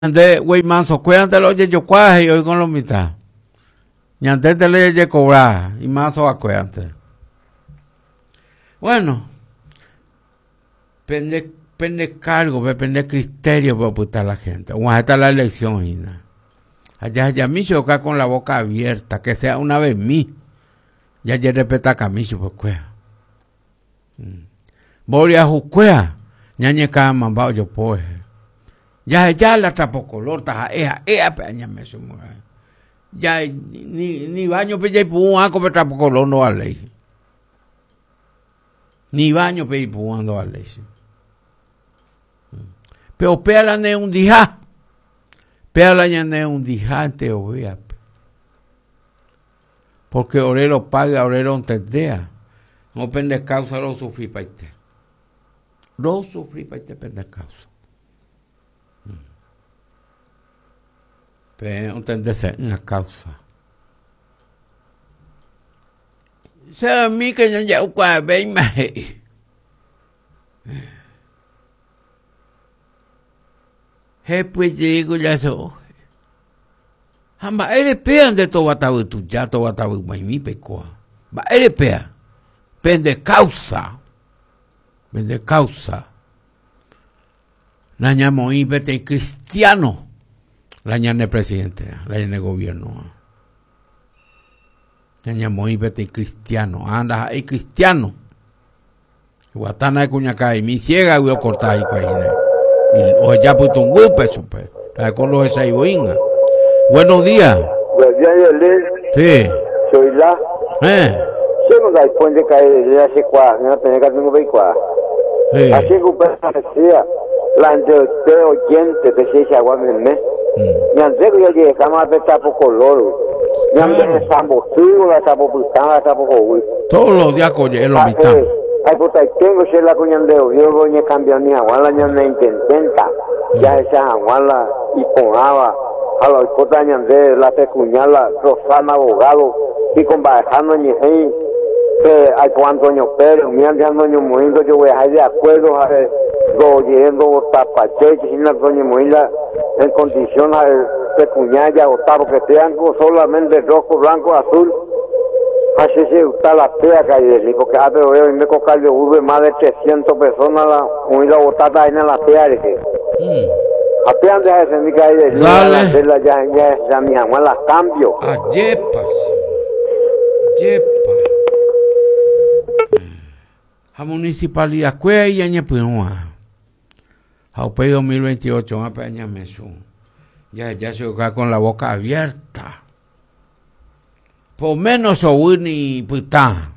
de güey manso cuéntate lo yo cuaje y hoy con lo mitad ñante te le cobrar y manso a cuéntate bueno pende cargo pende criterio para putar la gente vamos a estar la elección y nada allá micho acá con la boca abierta que sea una vez mí ya respeta camicho pues cuea boria juquea ñañe cama bao yo pues ya la tapocolor taja ea peña me sumo ya ni baño pe ya pu aco pe tapocolor no ale ni baño pe pu ando ale pero pela ne un día pela ne un día te ovea porque orero paga orero entendea no pende causa lo sufrí paite pende causa pero entenderse una causa se mi que ya qua ben mai he pues digo ya so hamba ele pean de to batabu tu ya to batabu mai mi pecoa ba ele pea pende causa la llamo ibete cristiano la ñane presidente, la ñane gobierno. La llamo ibete cristiano, anda hay cristiano. Guatana cuñaca y mi ciega voy a cortar y cuajina. Y o ya puto un golpe super. La con los esa iboinga. Buenos días. Buenos días, Yolín. Sí. Soy la. Sí, no da después de caer de hace cuatro, no tenía que hacer un vehículo. Así que un decía, la de oyente que se echa agua en mes. Ñandego ya llega cama de tapo color. Ñandego sambo sigo la tapo putana tapo hoy. Todos los días coye el hospital. Ay puta tengo se la coñandeo, yo voy a cambiar ni agua la ñande intenta. Ya esa agua la y ponaba a la puta ñande la pecuñala Rosana abogado y con bajando ni hey que hay cuánto años pero mi andando años moviendo yo voy a ir de acuerdo a lo yendo tapache sin la doña Moila en condición de cuñalla o tabo que sean solamente rojo, blanco, azul. Así se está la fea que hay de porque pero veo y me coca yo hubo más de 300 personas la Moila botada en la fea de que apenas de ese mi calle de ya mi mamá las cambio. Yepa. A municipalidad cuea y añepinua. A UPEI 2028, a peña mesu. Ya se queda con la boca abierta. Por menos o wini puta.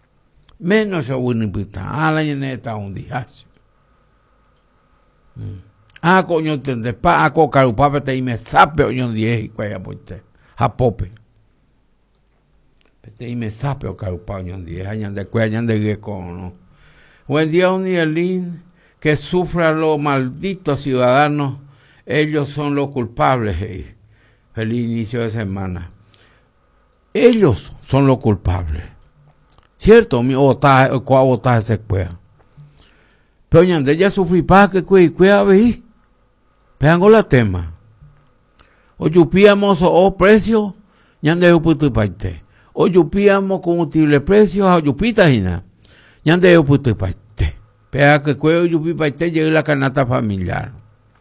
A la lleneta un día. Coño tende pa a cocarupa te y me sape oño 10 y cuaya puite. A pope. Te y me sape o carupa oño 10 años de cuaya de geco no. Buen día Unielín. Que sufran los malditos ciudadanos, ellos son los culpables. Hey. Feliz inicio de semana. Ellos son los culpables. ¿Cierto? Mi votar se cuea. Pero ñande ya sufrí para que cuea veí. Pegan con la tema. O yupiamos o precio, ñande putu paite. O yupiamos con utiles precios, a yupita hina. Ñande putu paite. Pega que cuello yupi paite llegue la canasta familiar.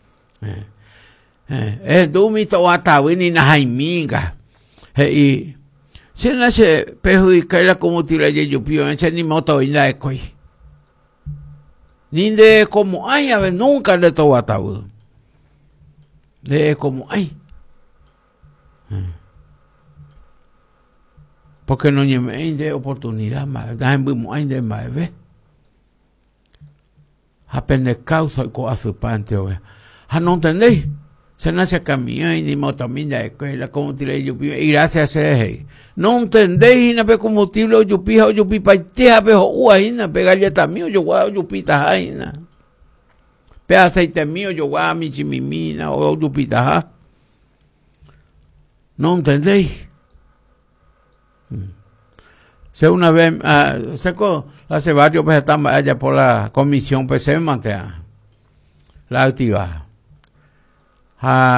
Dumito atawini na jaiminga. Y se nace perjudicar la comunidad de yupio en ese ni moto inda de coi. Ni de como ay a ver nunca le to atawu. De como ay. Porque no ñeme de oportunidad más, dan bimo ay de más, ¿ves? Apenas causa y cosa pante oe. No entendéis. Se nace camión y ni motomina de escuela combustible yupi y gracias a ese. No entendéis na pe combustible yupi o yupi paitea pe uaina pe galleta mío yo gua yupita jaina. Pe aceite mío yo gua mi chimimina o yupita ja. No entendéis. Se una vez, hace varios pues estamos allá por la comisión pues se mantea la activa. ha